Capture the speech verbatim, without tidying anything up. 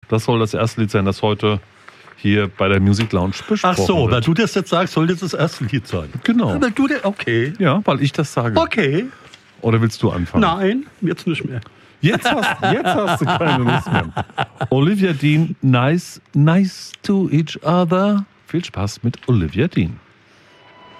Das soll das erste Lied sein, das heute hier bei der Music Lounge besprochen Ach so, wird. weil du das jetzt sagst, soll das das erste Lied sein. Genau. Weil du das, okay. Ja, weil ich das sage. Okay. Oder willst du anfangen? Nein, jetzt nicht mehr. Jetzt hast, jetzt hast du keine Lust mehr. Olivia Dean, nice, nice to each other. Viel Spaß mit Olivia Dean.